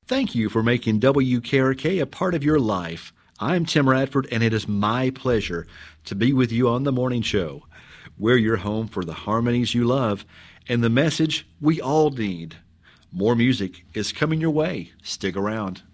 Thank you for making WKRK a part of your life. I'm Tim Radford, and it is my pleasure to be with you on the morning show. We're your home for the harmonies you love and the message we all need. More music is coming your way. Stick around.